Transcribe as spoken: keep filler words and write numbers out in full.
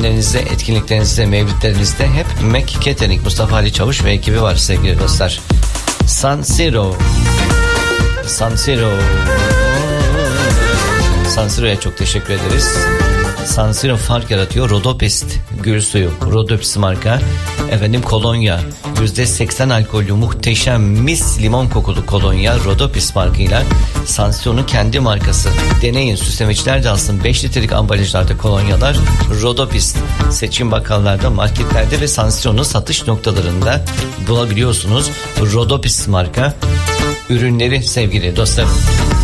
düğünlerinizde, etkinliklerinizde, mevlitlerinizde hep Mac Catering Mustafa Ali Çavuş ve ekibi var sevgili dostlar. San Siro. San Siro. San Siro'ya çok teşekkür ederiz. San Siro fark yaratıyor. Rodopist gül suyu, Rodopist marka. Efendim kolonya, yüzde seksen alkollü muhteşem mis limon kokulu kolonya Rodopist markıyla. San Siro'nun kendi markası. Deneyin, süslemeçler de alsın. beş litrelik ambalajlarda kolonyalar Rodopist. Seçim bakkallarda, marketlerde ve San Siro'nun satış noktalarında bulabiliyorsunuz. Rodopist marka ürünleri sevgili dostlarım.